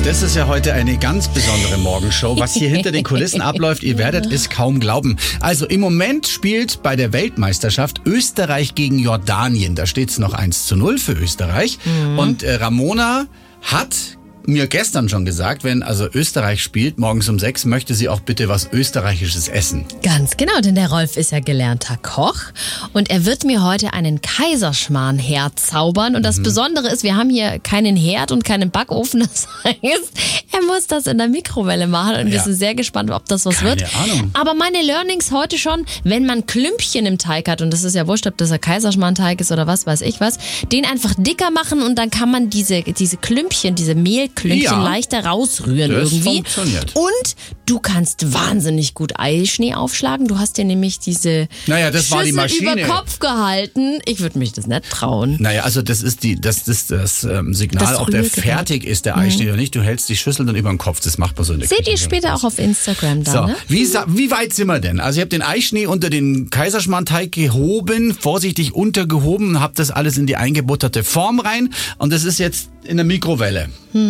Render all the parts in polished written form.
Das ist ja heute eine ganz besondere Morgenshow. Was hier hinter den Kulissen abläuft, ihr werdet es kaum glauben. Also im Moment spielt bei der Weltmeisterschaft Österreich gegen Jordanien. Da steht es noch 1:0 für Österreich. Und Ramona hat mir gestern schon gesagt, wenn also Österreich spielt, morgens um 6, möchte sie auch bitte was Österreichisches essen. Ganz genau, denn der Rolf ist ja gelernter Koch und er wird mir heute einen Kaiserschmarrn herzaubern. Und das Besondere ist, wir haben hier keinen Herd und keinen Backofen. Das heißt, er muss das in der Mikrowelle machen und wir sind sehr gespannt, ob das was wird. Keine Ahnung. Aber meine Learnings heute schon, wenn man Klümpchen im Teig hat, und das ist ja wurscht, ob das ein Kaiserschmarrnteig ist oder was weiß ich was, den einfach dicker machen und dann kann man diese Klümpchen, diese Mehlklümpchen leichter rausrühren das irgendwie. Funktioniert. Und du kannst wahnsinnig gut Eischnee aufschlagen. Du hast dir nämlich diese das war die Schüssel Maschine. über Kopf gehalten. Ich würde mich das nicht trauen. Naja, also das ist das Signal, Das ob der Rührgerät. fertig ist, der Eischnee oder nicht. Du hältst die Schüssel dann über den Kopf. Das macht man so in der Seht Küche ihr später auch auf Instagram dann, So, ne? wie weit sind wir denn? Also ich habe den Eischnee unter den Kaiserschmarrnteig gehoben, vorsichtig untergehoben, habe das alles in die eingebutterte Form rein und das ist jetzt in der Mikrowelle.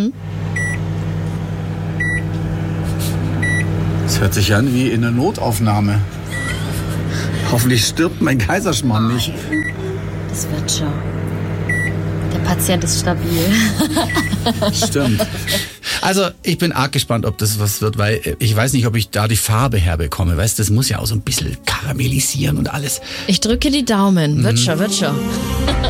Das hört sich an wie in einer Notaufnahme. Hoffentlich stirbt mein Kaiserschmarrn nicht. Das wird schon. Der Patient ist stabil. Stimmt. Also ich bin arg gespannt, ob das was wird, weil ich weiß nicht, ob ich da die Farbe herbekomme. Weißt du, das muss ja auch so ein bisschen karamellisieren und alles. Ich drücke die Daumen. Wird schon, wird schon.